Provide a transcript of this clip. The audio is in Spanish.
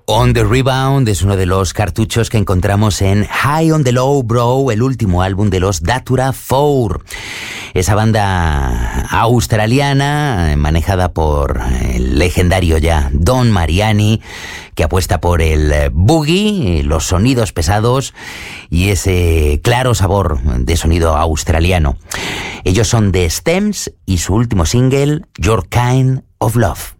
On the Rebound es uno de los cartuchos que encontramos en High on the Low Bro, el último álbum de los Datura 4. Esa banda australiana manejada por el legendario ya Don Mariani, que apuesta por el boogie, los sonidos pesados y ese claro sabor de sonido australiano. Ellos son The Stems y su último single, Your Kind of Love.